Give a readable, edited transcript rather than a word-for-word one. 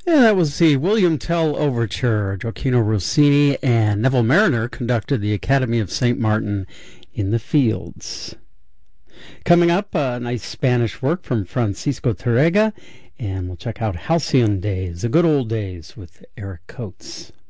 Yeah, that was the William Tell Overture. Gioacchino Rossini and Neville Mariner conducted the Academy of St. Martin in the Fields. Coming up, a nice Spanish work from Francisco Tárrega, and we'll check out Halcyon Days, the good old days with Eric Coates.